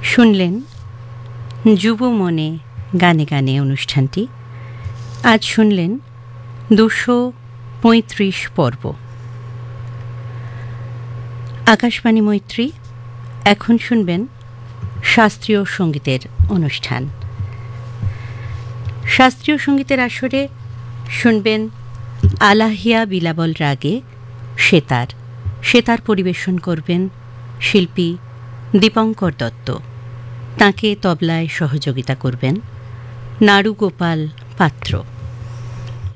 শুনলেন যুব মনে গানে গানে অনুষ্ঠানটি। আজ শুনলেন 235 পর্ব। আকাশবাণী মৈত্রী। এখন শুনবেন শাস্ত্রীয় সঙ্গীতের অনুষ্ঠান। শাস্ত্রীয় সঙ্গীতের আসরে শুনবেন আলাহিয়া বিলাবল রাগে সেতার। সেতার পরিবেশন করবেন শিল্পী দীপঙ্কর দত্ত। তাঁকে তবলায় সহযোগিতা করবেন নাড়ুগোপাল পাত্র।